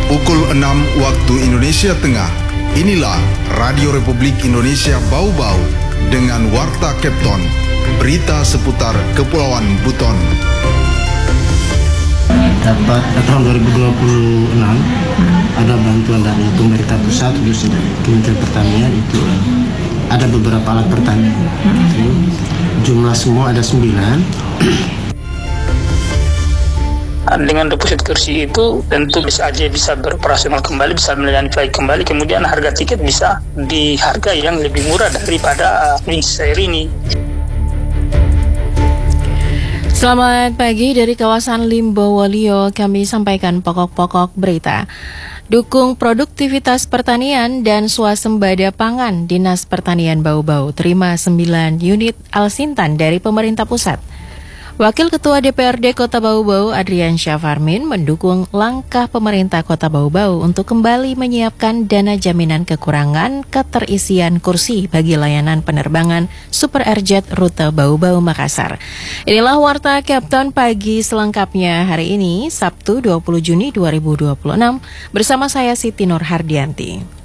Pukul 6 waktu Indonesia Tengah. Inilah Radio Republik Indonesia Bau-Bau dengan Warta Kepton. Berita seputar Kepulauan Buton. Dapat tahun 2026 ada bantuan dari pemerintah pusat, khususnya dari Kementerian Pertanian, itu ada beberapa alat pertanian. Jumlah semua ada 9. Dengan deposit kursi itu tentu bisa beroperasional kembali, bisa melayani flight kembali, kemudian harga tiket bisa di harga yang lebih murah daripada Wings Air ini. Selamat pagi dari kawasan Limbowolio, kami sampaikan pokok-pokok berita. Dukung produktivitas pertanian dan swasembada pangan, Dinas Pertanian Bau-Bau terima 9 unit Alsintan dari pemerintah pusat. Wakil Ketua DPRD Kota Bau-Bau Adrian Syafarmin mendukung langkah pemerintah Kota Bau-Bau untuk kembali menyiapkan dana jaminan kekurangan keterisian kursi bagi layanan penerbangan Super Airjet rute Bau-Bau Makassar. Inilah Warta Kepton pagi selengkapnya hari ini, Sabtu 20 Juni 2026, bersama saya Siti Nur Hardianti.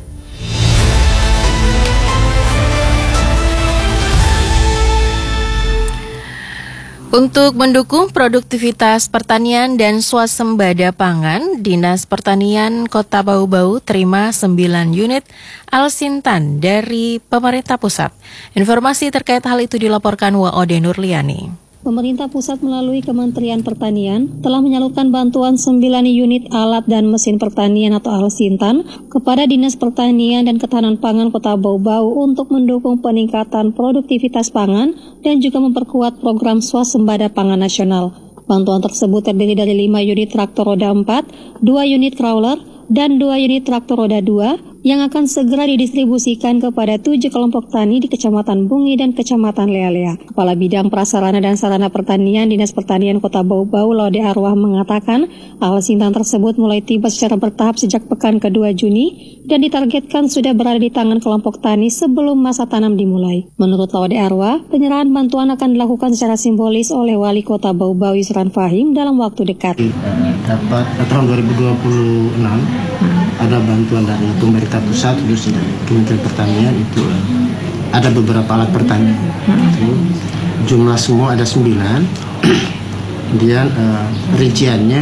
Untuk mendukung produktivitas pertanian dan swasembada pangan, Dinas Pertanian Kota Bau-Bau terima 9 unit Alsintan dari pemerintah pusat. Informasi terkait hal itu dilaporkan WOD Nurliani. Pemerintah pusat melalui Kementerian Pertanian telah menyalurkan bantuan 9 unit alat dan mesin pertanian atau Alsintan kepada Dinas Pertanian dan Ketahanan Pangan Kota Bau-Bau untuk mendukung peningkatan produktivitas pangan dan juga memperkuat program swasembada pangan nasional. Bantuan tersebut terdiri dari 5 unit traktor roda 4, 2 unit crawler, dan 2 unit traktor roda 2 yang akan segera didistribusikan kepada 7 kelompok tani di Kecamatan Bungi dan Kecamatan Lea-Lea. Kepala Bidang Prasarana dan Sarana Pertanian Dinas Pertanian Kota Bau-Bau Laude Arwah mengatakan Alsintan tersebut mulai tiba secara bertahap sejak pekan ke-2 Juni dan ditargetkan sudah berada di tangan kelompok tani sebelum masa tanam dimulai. Menurut Laude Arwah, penyerahan bantuan akan dilakukan secara simbolis oleh Wali Kota Bau-Bau Yusran Fahim dalam waktu dekat. Dapat tahun 2026 ada bantuan dari pemerintah pusat, khususnya dari Kementerian Pertanian, itu ada beberapa alat pertanian. Jumlah semua ada 9. Kemudian rinciannya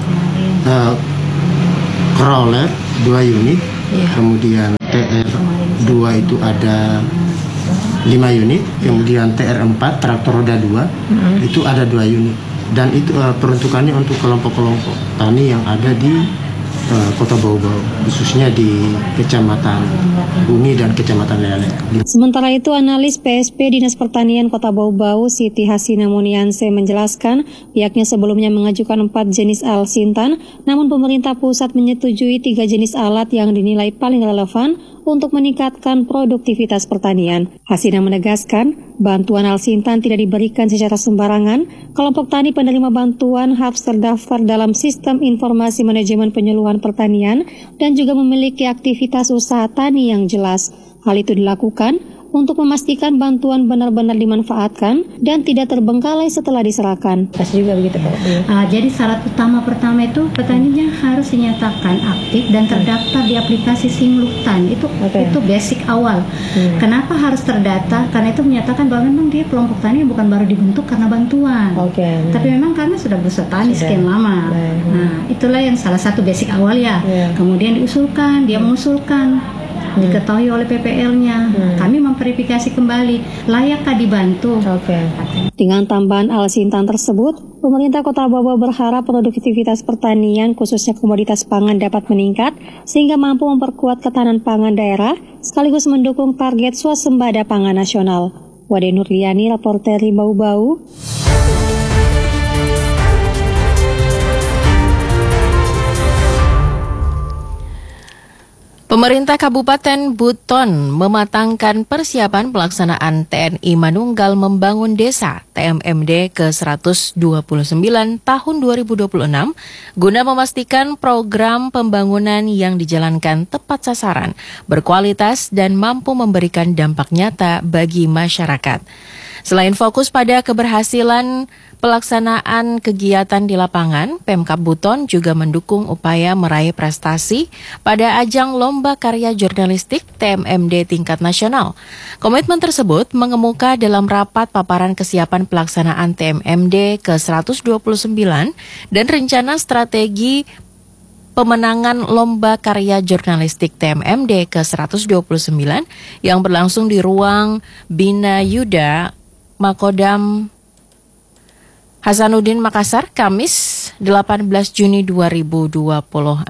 crawler 2 unit, kemudian TR2 itu ada 5 unit, kemudian TR4 traktor roda 2 itu ada 2 unit. Dan itu peruntukannya untuk kelompok-kelompok tani yang ada di Kota Bau-Bau, khususnya di Kecamatan Bungi dan Kecamatan Lea-Lea. Sementara itu, analis PSP Dinas Pertanian Kota Bau-Bau Siti Hasina Munianse menjelaskan pihaknya sebelumnya mengajukan 4 jenis Alsintan, namun pemerintah pusat menyetujui 3 jenis alat yang dinilai paling relevan untuk meningkatkan produktivitas pertanian. Hasina menegaskan, bantuan Alsintan tidak diberikan secara sembarangan. Kelompok tani penerima bantuan harus terdaftar dalam Sistem Informasi Manajemen Penyuluhan Pertanian dan juga memiliki aktivitas usaha tani yang jelas. Hal itu dilakukan untuk memastikan bantuan benar-benar dimanfaatkan dan tidak terbengkalai setelah diserahkan. Juga begitu, Pak. Jadi syarat utama pertama itu petaninya harus dinyatakan aktif dan terdaftar di aplikasi Simluktan. Itu basic awal. Kenapa harus terdata? Karena itu menyatakan bahwa memang dia kelompok tani bukan baru dibentuk karena bantuan. Tapi memang karena sudah berusaha tani sekian lama. Nah, itulah yang salah satu basic awal ya. Kemudian diusulkan, dia mengusulkan. Diketahui oleh PPL-nya. Kami memverifikasi kembali layakkah dibantu. Dengan tambahan Alsintan tersebut, pemerintah Kota Bau-Bau berharap produktivitas pertanian khususnya komoditas pangan dapat meningkat sehingga mampu memperkuat ketahanan pangan daerah sekaligus mendukung target swasembada pangan nasional. Wade Nurliani, reporter Bau-Bau. Pemerintah Kabupaten Buton mematangkan persiapan pelaksanaan TNI Manunggal Membangun Desa TMMD ke-129 tahun 2026 guna memastikan program pembangunan yang dijalankan tepat sasaran, berkualitas dan mampu memberikan dampak nyata bagi masyarakat. Selain fokus pada keberhasilan pelaksanaan kegiatan di lapangan, Pemkab Buton juga mendukung upaya meraih prestasi pada ajang Lomba Karya Jurnalistik TMMD tingkat nasional. Komitmen tersebut mengemuka dalam rapat paparan kesiapan pelaksanaan TMMD ke-129 dan rencana strategi pemenangan Lomba Karya Jurnalistik TMMD ke-129 yang berlangsung di ruang Bina Yuda Makodam Hasanuddin Makassar, Kamis 18 Juni 2026.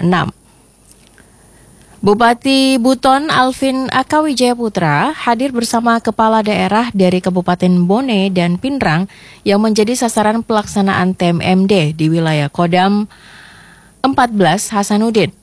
Bupati Buton Alvin Akawijaya Putra hadir bersama kepala daerah dari Kabupaten Bone dan Pindrang yang menjadi sasaran pelaksanaan TMMD di wilayah Kodam 14 Hasanuddin.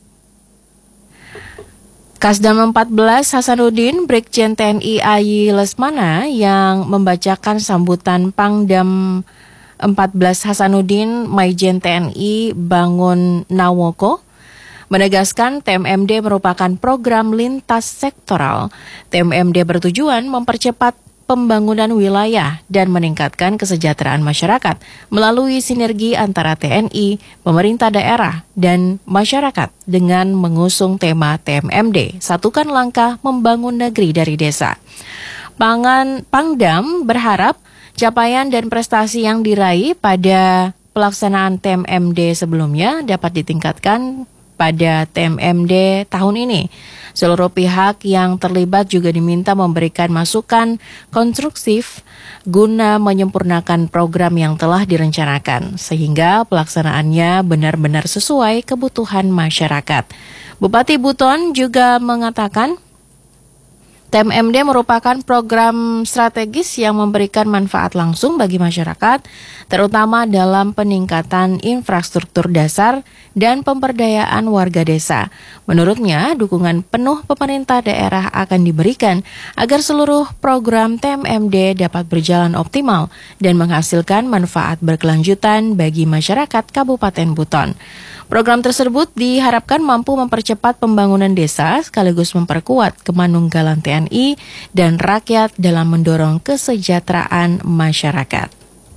Kasdam 14 Hasanuddin, Brigjen TNI Ayi Lesmana yang membacakan sambutan Pangdam 14 Hasanuddin Maijen TNI Bangun Nawoko menegaskan TMMD merupakan program lintas sektoral. TMMD bertujuan mempercepat pembangunan wilayah dan meningkatkan kesejahteraan masyarakat melalui sinergi antara TNI, pemerintah daerah, dan masyarakat dengan mengusung tema TMMD, satukan langkah membangun negeri dari desa. Pangdam berharap capaian dan prestasi yang diraih pada pelaksanaan TMMD sebelumnya dapat ditingkatkan pada TMMD tahun ini. Seluruh pihak yang terlibat juga diminta memberikan masukan konstruktif guna menyempurnakan program yang telah direncanakan, sehingga pelaksanaannya benar-benar sesuai kebutuhan masyarakat. Bupati Buton juga mengatakan, TMMD merupakan program strategis yang memberikan manfaat langsung bagi masyarakat, terutama dalam peningkatan infrastruktur dasar dan pemberdayaan warga desa. Menurutnya, dukungan penuh pemerintah daerah akan diberikan agar seluruh program TMMD dapat berjalan optimal dan menghasilkan manfaat berkelanjutan bagi masyarakat Kabupaten Buton. Program tersebut diharapkan mampu mempercepat pembangunan desa sekaligus memperkuat kemanunggalan TNI dan rakyat dalam mendorong kesejahteraan masyarakat.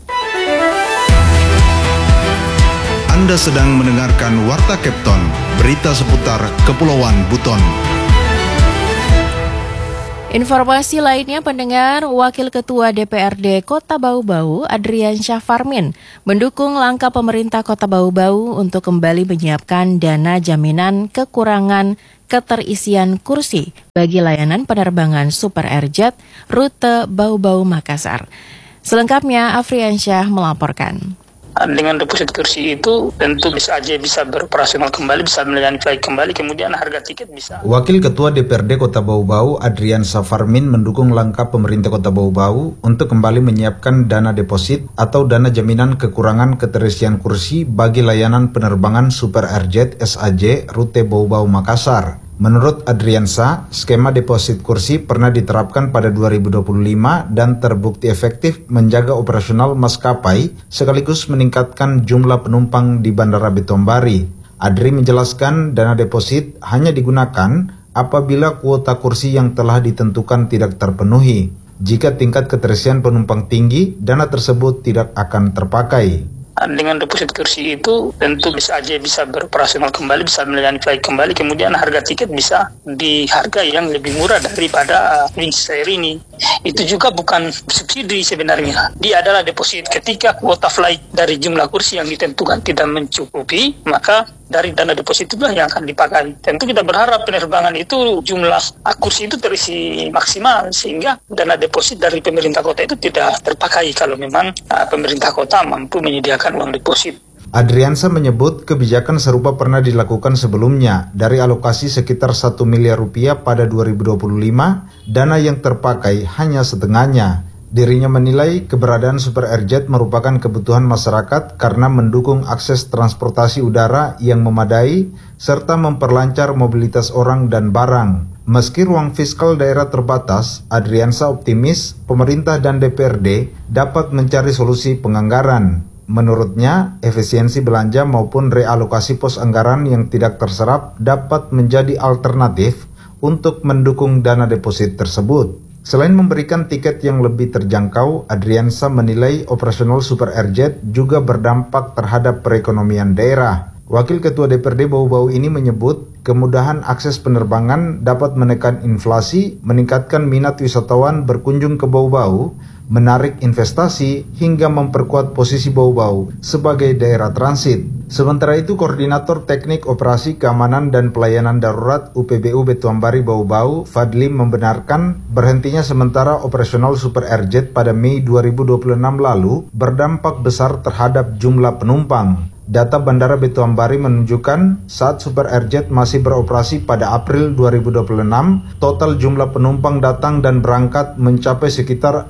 Anda sedang mendengarkan Warta Kepton, berita seputar Kepulauan Buton. Informasi lainnya, pendengar, Wakil Ketua DPRD Kota Bau-Bau, Adrian Syafarmin, mendukung langkah pemerintah Kota Bau-Bau untuk kembali menyiapkan dana jaminan kekurangan keterisian kursi bagi layanan penerbangan Super Airjet rute Bau-Bau Makassar. Selengkapnya, Afriansyah melaporkan. Dengan deposit kursi itu tentu bisa beroperasional kembali, bisa melayani flight kembali, kemudian harga tiket bisa. Wakil Ketua DPRD Kota Bau-Bau Adrian Syafarmin mendukung langkah pemerintah Kota Bau-Bau untuk kembali menyiapkan dana deposit atau dana jaminan kekurangan keterisian kursi bagi layanan penerbangan Super Airjet SAJ rute Bau-Bau Makassar. Menurut Adriansa, skema deposit kursi pernah diterapkan pada 2025 dan terbukti efektif menjaga operasional maskapai sekaligus meningkatkan jumlah penumpang di Bandara Betombari. Adri menjelaskan dana deposit hanya digunakan apabila kuota kursi yang telah ditentukan tidak terpenuhi. Jika tingkat keterisian penumpang tinggi, dana tersebut tidak akan terpakai. Dengan deposit kursi itu tentu bisa beroperasional kembali, bisa melayani flight kembali, kemudian harga tiket bisa di harga yang lebih murah daripada Wings Air ini. Itu juga bukan subsidi sebenarnya. Dia adalah deposit. Ketika kuota flight dari jumlah kursi yang ditentukan tidak mencukupi, maka dari dana deposit itulah yang akan dipakai. Tentu kita berharap penerbangan itu jumlah kursi itu terisi maksimal, sehingga dana deposit dari pemerintah kota itu tidak terpakai kalau memang pemerintah kota mampu menyediakan uang deposit. Adriansa menyebut kebijakan serupa pernah dilakukan sebelumnya. Dari alokasi sekitar 1 miliar rupiah pada 2025, dana yang terpakai hanya setengahnya. Dirinya menilai keberadaan Super Airjet merupakan kebutuhan masyarakat karena mendukung akses transportasi udara yang memadai serta memperlancar mobilitas orang dan barang. Meski ruang fiskal daerah terbatas, Adriansa optimis pemerintah dan DPRD dapat mencari solusi penganggaran. Menurutnya, efisiensi belanja maupun realokasi pos anggaran yang tidak terserap dapat menjadi alternatif untuk mendukung dana deposit tersebut. Selain memberikan tiket yang lebih terjangkau, Adriansa menilai operasional Super Airjet juga berdampak terhadap perekonomian daerah. Wakil Ketua DPRD Bau-Bau ini menyebut kemudahan akses penerbangan dapat menekan inflasi, meningkatkan minat wisatawan berkunjung ke Bau-Bau, menarik investasi, hingga memperkuat posisi Bau-Bau sebagai daerah transit. Sementara itu, Koordinator Teknik Operasi Keamanan dan Pelayanan Darurat UPBU Betuambari Bau-Bau, Fadli, membenarkan berhentinya sementara operasional Super Airjet pada Mei 2026 lalu berdampak besar terhadap jumlah penumpang. Data Bandara Betuambari menunjukkan saat Super Airjet masih beroperasi pada April 2026, total jumlah penumpang datang dan berangkat mencapai sekitar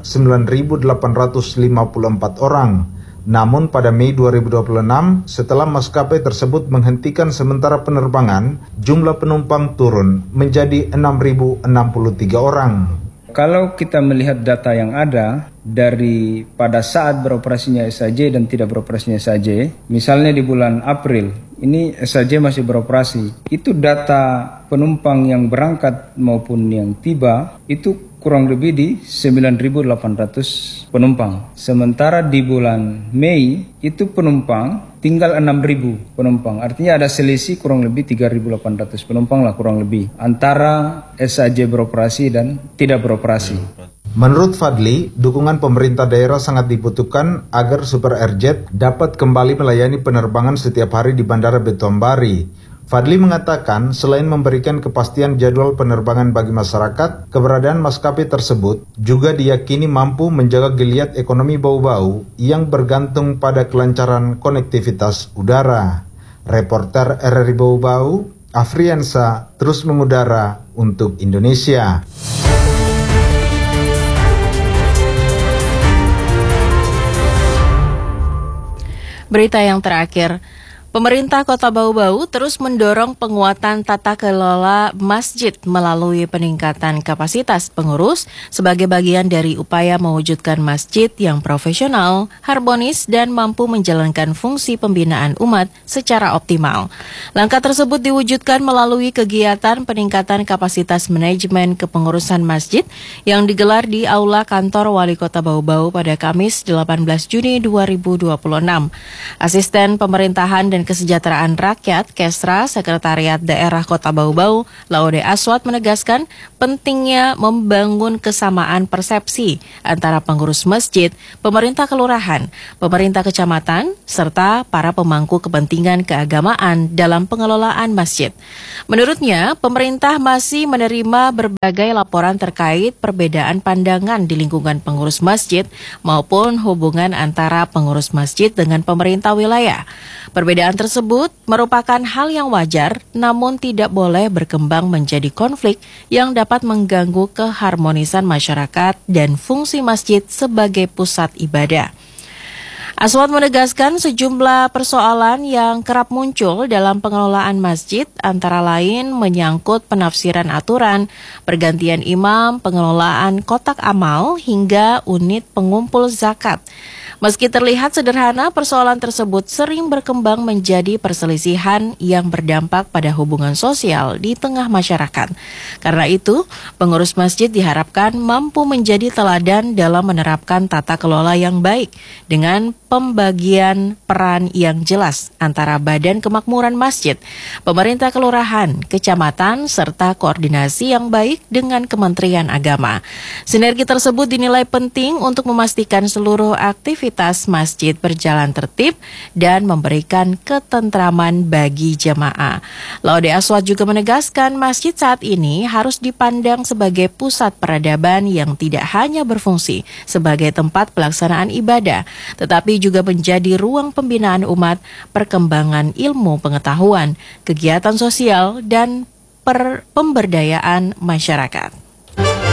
9.854 orang. Namun pada Mei 2026, setelah maskapai tersebut menghentikan sementara penerbangan, jumlah penumpang turun menjadi 6.063 orang. Kalau kita melihat data yang ada dari pada saat beroperasinya SAJ dan tidak beroperasinya SAJ, misalnya di bulan April, ini SAJ masih beroperasi, itu data penumpang yang berangkat maupun yang tiba itu kurang lebih di 9.800 penumpang. Sementara di bulan Mei itu penumpang tinggal 6.000 penumpang. Artinya ada selisih kurang lebih 3.800 penumpang lah kurang lebih antara SAJ beroperasi dan tidak beroperasi. Menurut Fadli, dukungan pemerintah daerah sangat dibutuhkan agar Super Airjet dapat kembali melayani penerbangan setiap hari di Bandara Betuambari. Fadli mengatakan selain memberikan kepastian jadwal penerbangan bagi masyarakat, keberadaan maskapai tersebut juga diyakini mampu menjaga geliat ekonomi Bau-Bau yang bergantung pada kelancaran konektivitas udara. Reporter RRI Bau-Bau, Afriansa, terus mengudara untuk Indonesia. Berita yang terakhir, pemerintah Kota Bau-Bau terus mendorong penguatan tata kelola masjid melalui peningkatan kapasitas pengurus sebagai bagian dari upaya mewujudkan masjid yang profesional, harmonis, dan mampu menjalankan fungsi pembinaan umat secara optimal. Langkah tersebut diwujudkan melalui kegiatan peningkatan kapasitas manajemen kepengurusan masjid yang digelar di Aula Kantor Wali Kota Bau-Bau pada Kamis 18 Juni 2026. Asisten Pemerintahan dan Kesejahteraan Rakyat Kesra Sekretariat Daerah Kota Bau-Bau, Laude Aswad, menegaskan pentingnya membangun kesamaan persepsi antara pengurus masjid, pemerintah kelurahan, pemerintah kecamatan, serta para pemangku kepentingan keagamaan dalam pengelolaan masjid. Menurutnya, pemerintah masih menerima berbagai laporan terkait perbedaan pandangan di lingkungan pengurus masjid maupun hubungan antara pengurus masjid dengan pemerintah wilayah. Perbedaan tersebut merupakan hal yang wajar, namun tidak boleh berkembang menjadi konflik yang dapat mengganggu keharmonisan masyarakat dan fungsi masjid sebagai pusat ibadah. Aswad menegaskan sejumlah persoalan yang kerap muncul dalam pengelolaan masjid, antara lain menyangkut penafsiran aturan, pergantian imam, pengelolaan kotak amal, hingga unit pengumpul zakat. Meski terlihat sederhana, persoalan tersebut sering berkembang menjadi perselisihan yang berdampak pada hubungan sosial di tengah masyarakat. Karena itu, pengurus masjid diharapkan mampu menjadi teladan dalam menerapkan tata kelola yang baik dengan pembagian peran yang jelas antara Badan Kemakmuran Masjid, pemerintah kelurahan, kecamatan, serta koordinasi yang baik dengan Kementerian Agama. Sinergi tersebut dinilai penting untuk memastikan seluruh aktivitas masjid berjalan tertib dan memberikan ketentraman bagi jemaah. Laude Aswad juga menegaskan masjid saat ini harus dipandang sebagai pusat peradaban yang tidak hanya berfungsi sebagai tempat pelaksanaan ibadah, tetapi juga menjadi ruang pembinaan umat, perkembangan ilmu pengetahuan, kegiatan sosial, dan pemberdayaan masyarakat.